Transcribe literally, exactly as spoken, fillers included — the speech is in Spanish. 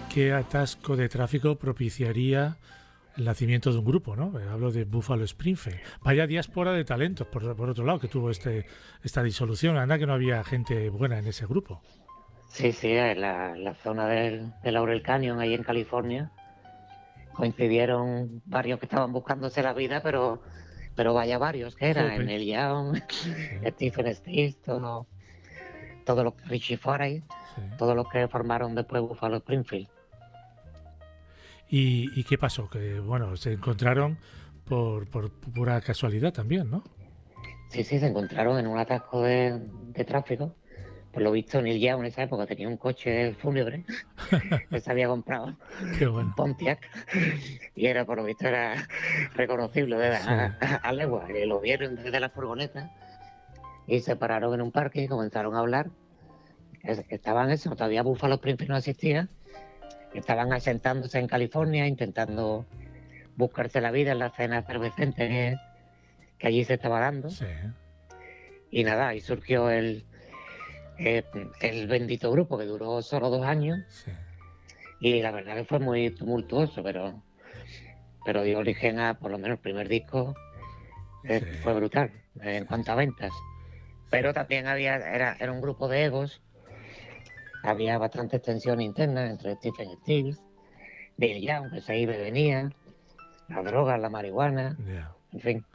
qué atasco de tráfico propiciaría el nacimiento de un grupo, ¿no? Hablo de Buffalo Springfield. Vaya diáspora de talentos, por, por otro lado, que tuvo este esta disolución. Anda que no había gente buena en ese grupo. Sí, sí, en la, la zona del, de Laurel Canyon, ahí en California, coincidieron varios que estaban buscándose la vida, pero, pero vaya varios que eran, Jope. Neil Young, Sí, Stephen Stills, todo, todo lo que Richie Foray, sí. todos los que formaron después Buffalo Springfield. ¿Y, y qué pasó? Que, bueno, se encontraron por, por pura casualidad también, ¿no? Sí, sí, se encontraron en un atasco de, de tráfico. Por lo visto, Neil Young en esa época tenía un coche fúnebre que se había comprado, Qué un bueno. Pontiac, y era, por lo visto, era reconocible de a, Sí, a, a legua. Y lo vieron desde la furgoneta y se pararon en un parque y comenzaron a hablar. Es- Estaban eso, todavía Buffalo Springfield no existía, estaban asentándose en California, intentando buscarse la vida en la escena efervescente que, que allí se estaba dando. sí, Y nada, ahí surgió el, eh, el bendito grupo que duró solo dos años sí, y la verdad que fue muy tumultuoso, pero, pero dio origen a, por lo menos el primer disco, eh, sí, fue brutal eh, en sí, cuanto a ventas. sí. Pero también había, era, era un grupo de egos, había bastante tensión interna entre Stephen Stills, Neil Young, que se iba y venía, las drogas, la marihuana, Ya. en fin.